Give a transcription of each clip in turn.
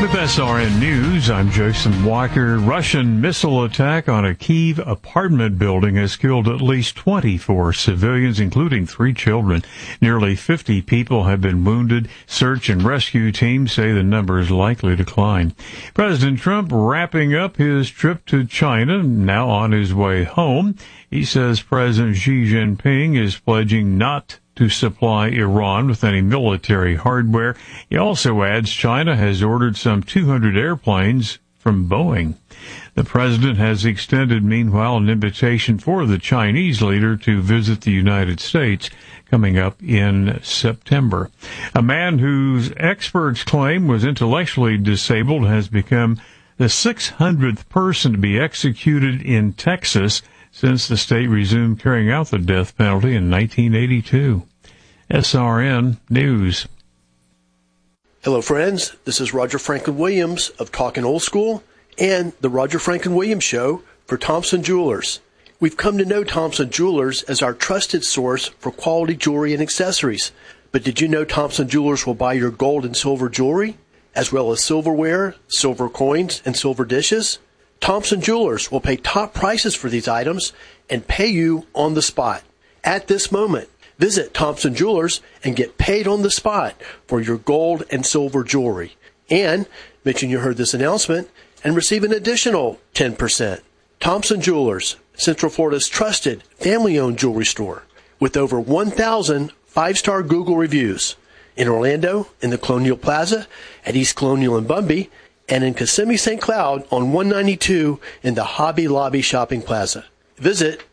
With SRN News, I'm Jason Walker. Russian missile attack on a Kyiv apartment building has killed at least 24 civilians, including 3 children. Nearly 50 people have been wounded. Search and rescue teams say the number is likely to climb. President Trump wrapping up his trip to China, now on his way home. He says President Xi Jinping is pledging not to supply Iran with any military hardware. He also adds China has ordered some 200 airplanes from Boeing. The president has extended, meanwhile, an invitation for the Chinese leader to visit the United States coming up in September. A man whose experts claim was intellectually disabled has become the 600th person to be executed in Texas since the state resumed carrying out the death penalty in 1982. SRN News. Hello, friends. This is Roger Franklin Williams of Talkin' Old School and the Roger Franklin Williams Show for Thompson Jewelers. We've come to know Thompson Jewelers as our trusted source for quality jewelry and accessories. But did you know Thompson Jewelers will buy your gold and silver jewelry, as well as silverware, silver coins, and silver dishes? Thompson Jewelers will pay top prices for these items and pay you on the spot. At this moment, visit Thompson Jewelers and get paid on the spot for your gold and silver jewelry. And mention you heard this announcement and receive an additional 10%. Thompson Jewelers, Central Florida's trusted family-owned jewelry store with over 1,000 5-star Google reviews. In Orlando, in the Colonial Plaza, at East Colonial and Bumby, and in Kissimmee St. Cloud on 192 in the Hobby Lobby Shopping Plaza. Visit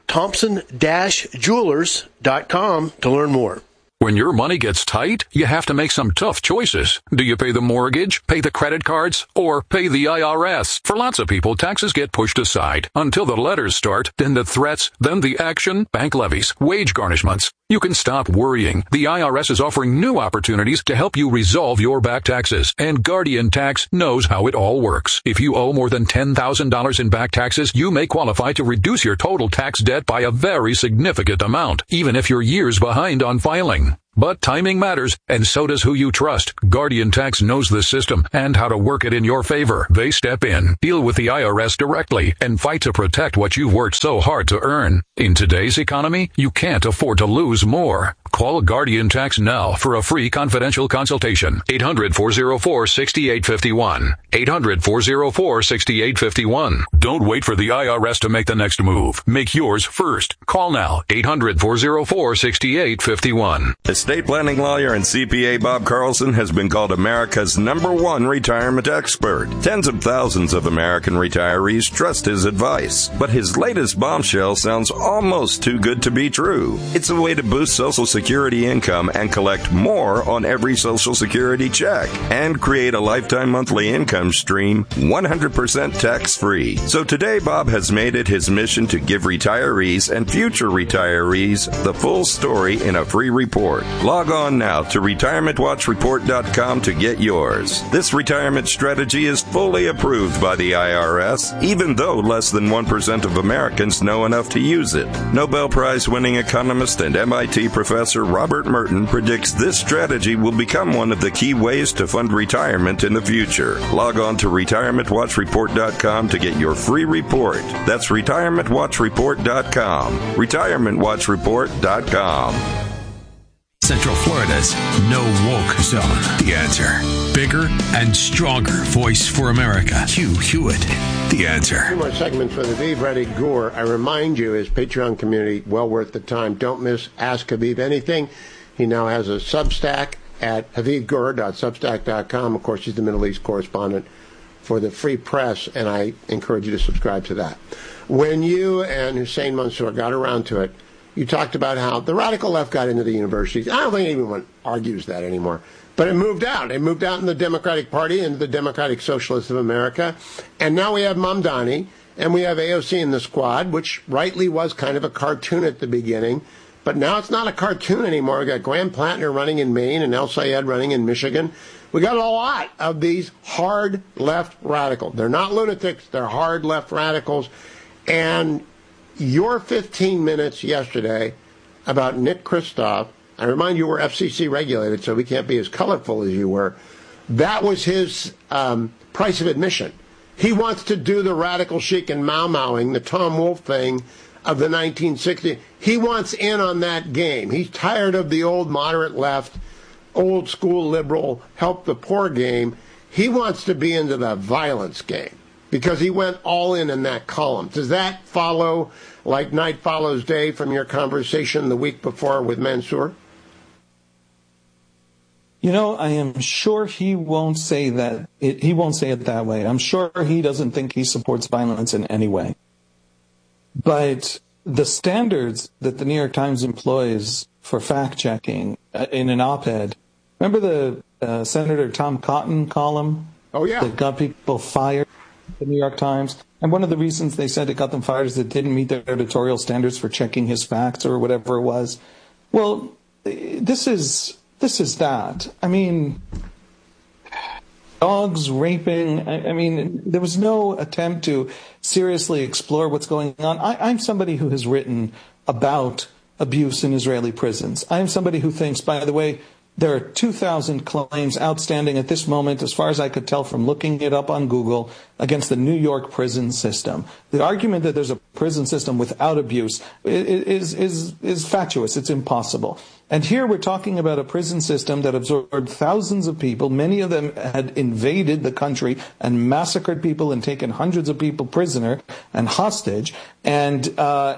Thompson-Jewelers.com to learn more. When your money gets tight, you have to make some tough choices. Do you pay the mortgage, pay the credit cards, or pay the IRS? For lots of people, taxes get pushed aside until the letters start, then the threats, then the action, bank levies, wage garnishments. You can stop worrying. The IRS is offering new opportunities to help you resolve your back taxes, and Guardian Tax knows how it all works. If you owe more than $10,000 in back taxes, you may qualify to reduce your total tax debt by a very significant amount, even if you're years behind on filing. But timing matters, and so does who you trust. Guardian Tax knows the system and how to work it in your favor. They step in, deal with the IRS directly, and fight to protect what you've worked so hard to earn. In today's economy, you can't afford to lose more. Call Guardian Tax now for a free confidential consultation. 800-404-6851. 800-404-6851. Don't wait for the IRS to make the next move. Make yours first. Call now. 800-404-6851. Estate planning lawyer and CPA Bob Carlson has been called America's #1 retirement expert. Tens of thousands of American retirees trust his advice. But his latest bombshell sounds almost too good to be true. It's a way to boost Social Security income and collect more on every Social Security check and create a lifetime monthly income stream 100% tax-free. So today, Bob has made it his mission to give retirees and future retirees the full story in a free report. Log on now to retirementwatchreport.com to get yours. This retirement strategy is fully approved by the IRS, even though less than 1% of Americans know enough to use it. Nobel Prize-winning economist and MIT professor Robert Merton predicts this strategy will become one of the key ways to fund retirement in the future. Log on to retirementwatchreport.com to get your free report. That's retirementwatchreport.com. retirementwatchreport.com. Central Florida's no woke zone. The Answer. Bigger and stronger voice for America. Hugh Hewitt. The Answer. 2 more segments for the Haviv Ready Gur. I remind you, his Patreon community, well worth the time. Don't miss Ask Haviv Anything. He now has a Substack at havivgur.substack.com. Of course, he's the Middle East correspondent for the Free Press, and I encourage you to subscribe to that. When you and Hussein Mansour got around to it, you talked about how the radical left got into the universities. I don't think anyone argues that anymore. But it moved out. It moved out in the Democratic Party, into the Democratic Socialists of America. And now we have Mamdani, and we have AOC in the squad, which rightly was kind of a cartoon at the beginning. But now it's not a cartoon anymore. We've got Graham Plattner running in Maine and El Sayed running in Michigan. We got a lot of these hard left radicals. They're not lunatics. They're hard left radicals. And your 15 minutes yesterday about Nick Kristof, I remind you we're FCC regulated, so we can't be as colorful as you were, That was his price of admission. He wants to do the radical chic and Mau-Mauing, the Tom Wolfe thing of the 1960s. He wants in on that game. He's tired of the old moderate left, old school liberal, help the poor game. He wants to be into the violence game because he went all in that column. Does that follow like night follows day from your conversation the week before with Mansour? You know, I am sure he won't say that. He won't say it that way. I'm sure he doesn't think he supports violence in any way. But the standards that the New York Times employs for fact-checking in an op-ed, remember the Senator Tom Cotton column? Oh, yeah. That got people fired at the New York Times? And one of the reasons they said it got them fired is it didn't meet their editorial standards for checking his facts or whatever it was. Well, this is that. I mean, dogs raping. I mean, there was no attempt to seriously explore what's going on. I'm somebody who has written about abuse in Israeli prisons. I'm somebody who thinks, by the way, there are 2,000 claims outstanding at this moment, as far as I could tell from looking it up on Google, against the New York prison system. The argument that there's a prison system without abuse is fatuous. It's impossible. And here we're talking about a prison system that absorbed thousands of people. Many of them had invaded the country and massacred people and taken hundreds of people prisoner and hostage, and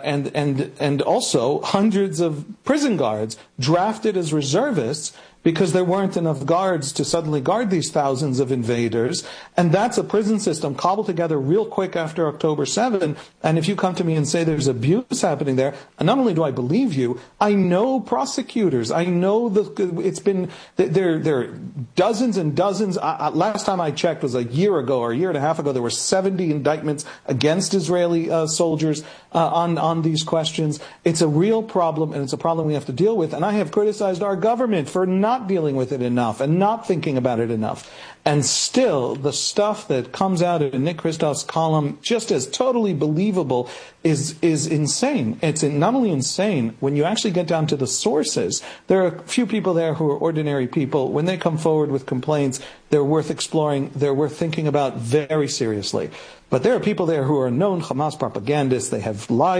also hundreds of prison guards drafted as reservists because there weren't enough guards to suddenly guard these thousands of invaders. And that's a prison system cobbled together real quick after October 7. And if you come to me and say there's abuse happening there, not only do I believe you, I know prosecutors. I know it's been, there are dozens and dozens. Last time I checked was a year ago or a year and a half ago. There were 70 indictments against Israeli soldiers on these questions. It's a real problem, and it's a problem we have to deal with. And I have criticized our government for not dealing with it enough and not thinking about it enough. And still, the stuff that comes out in Nick Christoph's column, just as totally believable, is insane. It's not only insane, when you actually get down to the sources, there are a few people there who are ordinary people. When they come forward with complaints, they're worth exploring, they're worth thinking about very seriously. But there are people there who are known Hamas propagandists. They have lied